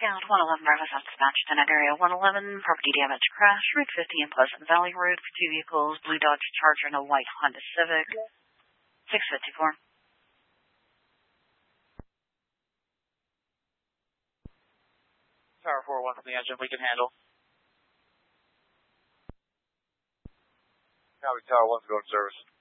Scout 111 Bravo South Dispatch, 10 area 111, property damage crash, Route 50 and Pleasant Valley Road for 2 vehicles, blue Dodge Charger and a white Honda Civic. 654. Tower 4-1 from the engine, we can handle. Copy, Tower 1's going to service.